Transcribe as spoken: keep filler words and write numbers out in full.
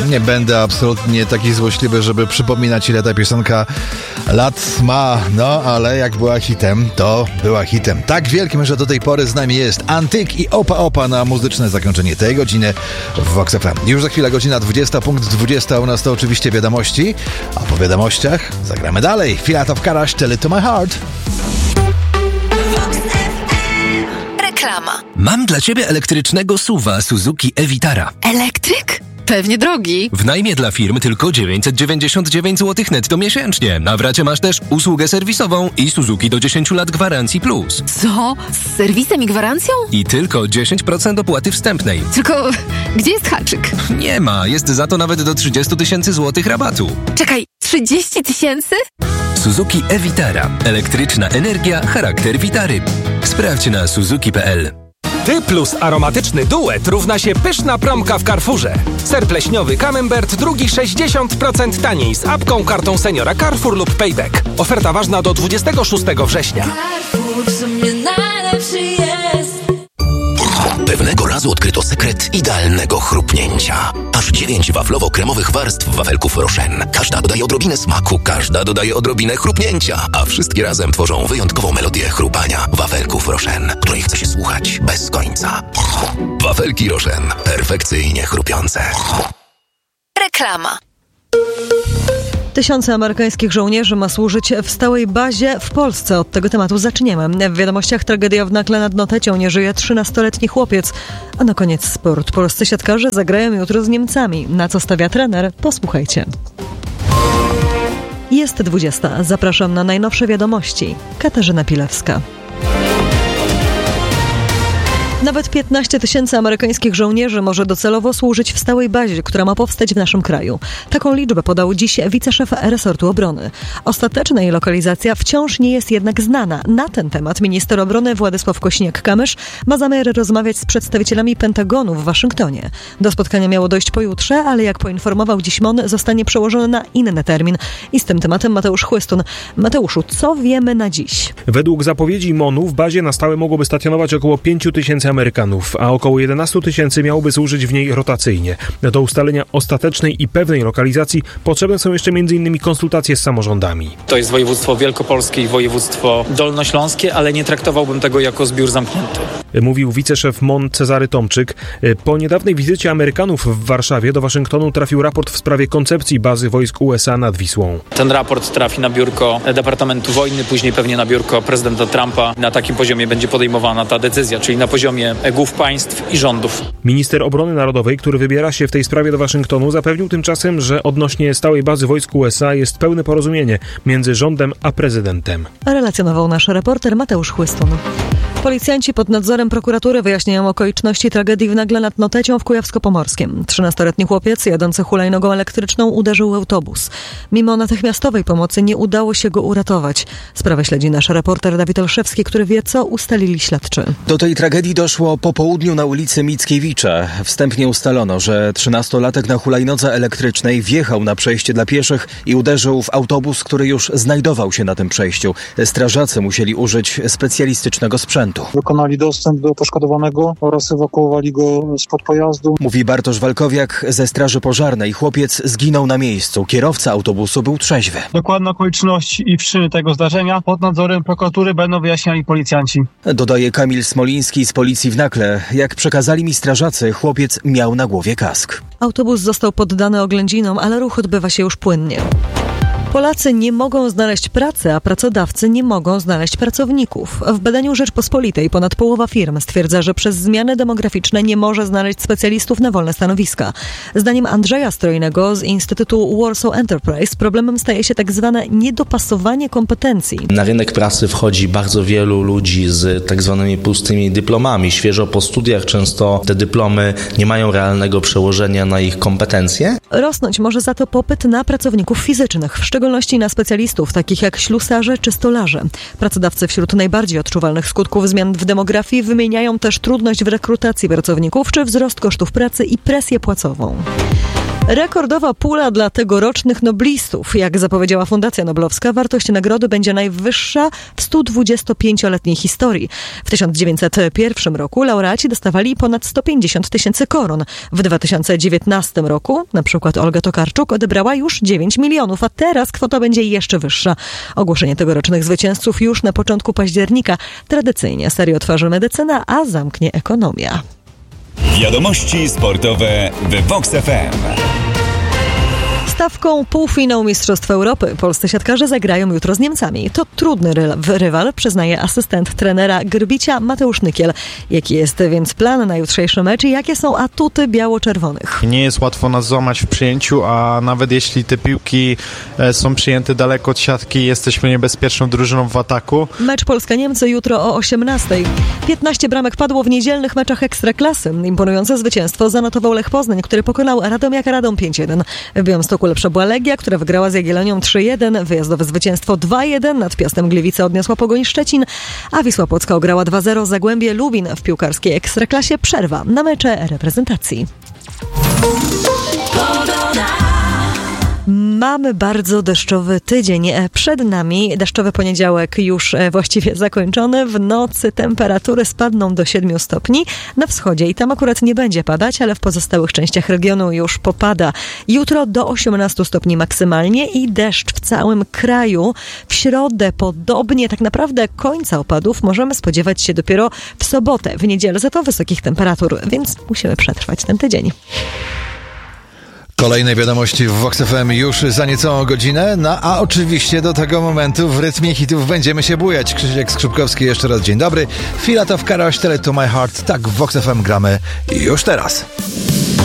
Nie będę absolutnie taki złośliwy, żeby przypominać, ile ta piosenka lat ma, no ale jak była hitem, to była hitem. Tak wielkim, że do tej pory z nami jest Antyk i Opa Opa na muzyczne zakończenie tej godziny w Vox F M. Już za chwilę godzina dwudziesta, punkt dwudziesta, u nas to oczywiście wiadomości, a po wiadomościach zagramy dalej. Fiat of Karaś, Tell It To My Heart. Reklama. Mam dla Ciebie elektrycznego S U V-a Suzuki e-Vitara. Elektryk? Pewnie drogi. W najmie dla firm tylko dziewięćset dziewięćdziesiąt dziewięć złotych netto miesięcznie. Na wracie masz też usługę serwisową i Suzuki do dziesięć lat gwarancji plus. Co? Z serwisem i gwarancją? I tylko dziesięć procent opłaty wstępnej. Tylko gdzie jest haczyk? Nie ma, jest za to nawet do trzydzieści tysięcy złotych rabatu. Czekaj, trzydzieści tysięcy? Suzuki e-Vitara. Elektryczna energia, charakter Vitary. Sprawdź na suzuki kropka p l. Ty plus aromatyczny duet równa się pyszna promka w Carrefourze. Ser pleśniowy Camembert drugi sześćdziesiąt procent taniej z apką, kartą seniora Carrefour lub Payback. Oferta ważna do dwudziestego szóstego września. Carrefour w sumie najlepszy jest. Pewnego razu odkryto sekret idealnego chrupnięcia. Aż dziewięć waflowo-kremowych warstw wafelków Rochen. Każda dodaje odrobinę smaku, każda dodaje odrobinę chrupnięcia, a wszystkie razem tworzą wyjątkową melodię chrupania wafelków Rochen, której chce się słuchać bez końca. Wafelki Rochen. Perfekcyjnie chrupiące. Reklama. Tysiące amerykańskich żołnierzy ma służyć w stałej bazie w Polsce. Od tego tematu zaczniemy. W wiadomościach tragedia w Nakle nad Notecią, nie żyje trzynastoletni chłopiec. A na koniec sport. Polscy siatkarze zagrają jutro z Niemcami. Na co stawia trener? Posłuchajcie. Jest dwudziesta. Zapraszam na najnowsze wiadomości. Katarzyna Pilewska. Nawet piętnaście tysięcy amerykańskich żołnierzy może docelowo służyć w stałej bazie, która ma powstać w naszym kraju. Taką liczbę podał dziś wiceszef resortu obrony. Ostateczna jej lokalizacja wciąż nie jest jednak znana. Na ten temat minister obrony Władysław Kośniak-Kamysz ma zamiar rozmawiać z przedstawicielami Pentagonu w Waszyngtonie. Do spotkania miało dojść pojutrze, ale jak poinformował dziś M O N, zostanie przełożony na inny termin. I z tym tematem Mateusz Chłystun. Mateuszu, co wiemy na dziś? Według zapowiedzi M O N-u w bazie na stałe mogłoby stacjonować około pięć tysięcy Amerykanów, a około jedenaście tysięcy miałoby służyć w niej rotacyjnie. Do ustalenia ostatecznej i pewnej lokalizacji potrzebne są jeszcze między innymi konsultacje z samorządami. To jest województwo wielkopolskie i województwo dolnośląskie, ale nie traktowałbym tego jako zbiór zamknięty. Mówił wiceszef M O N Cezary Tomczyk. Po niedawnej wizycie Amerykanów w Warszawie do Waszyngtonu trafił raport w sprawie koncepcji bazy wojsk U S A nad Wisłą. Ten raport trafi na biurko Departamentu Wojny, później pewnie na biurko prezydenta Trumpa. Na takim poziomie będzie podejmowana ta decyzja, czyli na poziomie głów państw i rządów. Minister Obrony Narodowej, który wybiera się w tej sprawie do Waszyngtonu, zapewnił tymczasem, że odnośnie stałej bazy wojsk U S A jest pełne porozumienie między rządem a prezydentem. Relacjonował nasz reporter Mateusz Chłystun. Policjanci pod nadzorem prokuratury wyjaśniają okoliczności tragedii w Nagle nad Notecią w Kujawsko-Pomorskiem. trzynastoletni chłopiec jadący hulajnogą elektryczną uderzył autobus. Mimo natychmiastowej pomocy nie udało się go uratować. Sprawę śledzi nasz reporter Dawid Olszewski, który wie, co ustalili śledczy. Do tej tragedii doszło po południu na ulicy Mickiewicza. Wstępnie ustalono, że trzynastolatek na hulajnodze elektrycznej wjechał na przejście dla pieszych i uderzył w autobus, który już znajdował się na tym przejściu. Strażacy musieli użyć specjalistycznego sprzętu. Wykonali dostęp do poszkodowanego oraz ewakuowali go spod pojazdu. Mówi Bartosz Walkowiak ze Straży Pożarnej. Chłopiec zginął na miejscu. Kierowca autobusu był trzeźwy. Dokładne okoliczności i przyczyny tego zdarzenia pod nadzorem prokuratury będą wyjaśniali policjanci. Dodaje Kamil Smoliński z policji w Nakle. Jak przekazali mi strażacy, chłopiec miał na głowie kask. Autobus został poddany oględzinom, ale ruch odbywa się już płynnie. Polacy nie mogą znaleźć pracy, a pracodawcy nie mogą znaleźć pracowników. W badaniu Rzeczpospolitej ponad połowa firm stwierdza, że przez zmiany demograficzne nie może znaleźć specjalistów na wolne stanowiska. Zdaniem Andrzeja Strojnego z Instytutu Warsaw Enterprise problemem staje się tak zwane niedopasowanie kompetencji. Na rynek pracy wchodzi bardzo wielu ludzi z tak zwanymi pustymi dyplomami. Świeżo po studiach często te dyplomy nie mają realnego przełożenia na ich kompetencje. Rosnąć może za to popyt na pracowników fizycznych, w szczególności na specjalistów takich jak ślusarze czy stolarze. Pracodawcy wśród najbardziej odczuwalnych skutków zmian w demografii wymieniają też trudność w rekrutacji pracowników czy wzrost kosztów pracy i presję płacową. Rekordowa pula dla tegorocznych noblistów. Jak zapowiedziała Fundacja Noblowska, wartość nagrody będzie najwyższa w stu dwudziestopięcioletniej historii. W tysiąc dziewięćset pierwszym roku laureaci dostawali ponad sto pięćdziesiąt tysięcy koron. W dwa tysiące dziewiętnastym roku, na przykład Olga Tokarczuk, odebrała już dziewięć milionów, a teraz kwota będzie jeszcze wyższa. Ogłoszenie tegorocznych zwycięzców już na początku października. Tradycyjnie serię otworzy medycyna, a zamknie ekonomia. Wiadomości sportowe w Vox F M. Stawką półfinał Mistrzostw Europy polscy siatkarze zagrają jutro z Niemcami. To trudny ry- rywal, przyznaje asystent trenera Grbicia Mateusz Nykiel. Jaki jest więc plan na jutrzejszy mecz i jakie są atuty biało-czerwonych? Nie jest łatwo nas złamać w przyjęciu, a nawet jeśli te piłki są przyjęte daleko od siatki, jesteśmy niebezpieczną drużyną w ataku. Mecz Polska-Niemcy jutro o osiemnastej. piętnaście bramek padło w niedzielnych meczach Ekstraklasy. Imponujące zwycięstwo zanotował Lech Poznań, który pokonał Radomiaka Radom pięć jeden. W Białymstoku lepsza była Legia, która wygrała z Jagiellonią trzy jeden. Wyjazdowe zwycięstwo dwa jeden nad Piastem Gliwice odniosła Pogoń Szczecin, a Wisła Płocka ograła dwa zero Zagłębie Lubin. W piłkarskiej Ekstraklasie przerwa na mecze reprezentacji. Mamy bardzo deszczowy tydzień przed nami. Deszczowy poniedziałek już właściwie zakończony. W nocy temperatury spadną do siedmiu stopni na wschodzie i tam akurat nie będzie padać, ale w pozostałych częściach regionu już popada. Jutro do osiemnastu stopni maksymalnie i deszcz w całym kraju. W środę podobnie, tak naprawdę końca opadów możemy spodziewać się dopiero w sobotę, w niedzielę za to wysokich temperatur, więc musimy przetrwać ten tydzień. Kolejne wiadomości w Vox F M już za niecałą godzinę, no a oczywiście do tego momentu w rytmie hitów będziemy się bujać. Krzysiek Skrzypkowski, jeszcze raz dzień dobry. Filatov Karoś, Tele to My Heart, tak w Vox F M gramy już teraz.